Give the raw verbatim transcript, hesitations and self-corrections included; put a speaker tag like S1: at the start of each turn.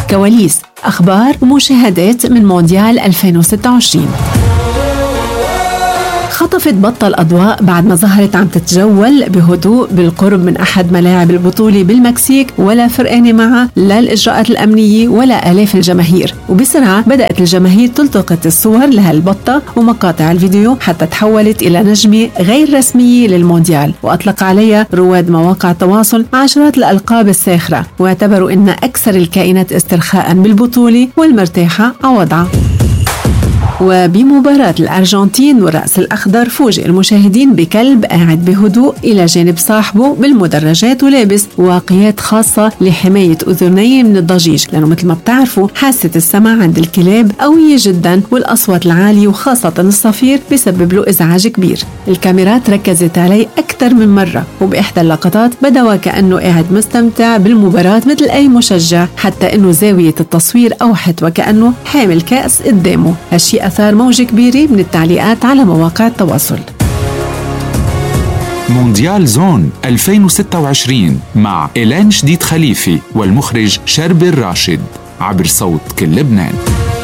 S1: كواليس، أخبار ومشاهدات من مونديال ألفين وستة وعشرين. خطفت بطة الأضواء بعد ما ظهرت عم تتجول بهدوء بالقرب من أحد ملاعب البطولة بالمكسيك، ولا فرقانة معها لا الإجراءات الأمنية ولا آلاف الجماهير. وبسرعة بدأت الجماهير تلتقط الصور لهالبطة ومقاطع الفيديو حتى تحولت إلى نجمة غير رسمية للمونديال، وأطلق عليها رواد مواقع التواصل عشرات الألقاب الساخرة، واعتبروا إنها أكثر الكائنات استرخاء بالبطولة والمرتاحة على وضعها. وبمباراة الأرجنتين والرأس الأخضر فوجئ المشاهدين بكلب قاعد بهدوء إلى جانب صاحبه بالمدرجات ولابس واقيات خاصة لحماية أذنيه من الضجيج، لأنه مثل ما بتعرفوا حاسة السمع عند الكلاب قوية جدا، والأصوات العالية وخاصة الصفير بسبب له إزعاج كبير. الكاميرات ركزت عليه أكثر من مرة، وبإحدى اللقطات بدا وكأنه قاعد مستمتع بالمباراة مثل أي مشجع، حتى أنه زاوية التصوير أوحت وكأنه حامل كأس قدامه. هالشيء أثار موجة كبيرة من التعليقات على مواقع التواصل.
S2: مونديال زون ألفين وستة وعشرين مع إيلان شديد خليفي والمخرج شربي الراشد عبر صوت كل لبنان.